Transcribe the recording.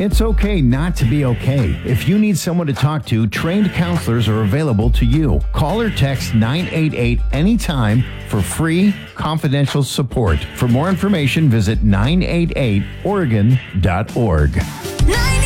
It's okay not to be okay. If you need someone to talk to, trained counselors are available to you. Call or text 988 anytime for free, confidential support. For more information, visit 988oregon.org.